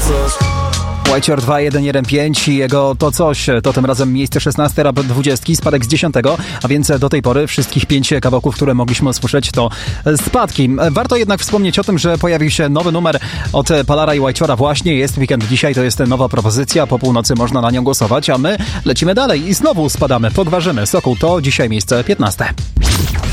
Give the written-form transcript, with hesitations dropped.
White 2115 i jego To Coś, to tym razem miejsce 16, rap 20, spadek z 10, a więc do tej pory wszystkich 5 kawałków, które mogliśmy usłyszeć, to spadki. Warto jednak wspomnieć o tym, że pojawił się nowy numer od Palara i White'ora właśnie, jest weekend dzisiaj, to jest nowa propozycja, po północy można na nią głosować, a my lecimy dalej i znowu spadamy, pogwarzymy. Sokół to dzisiaj miejsce 15.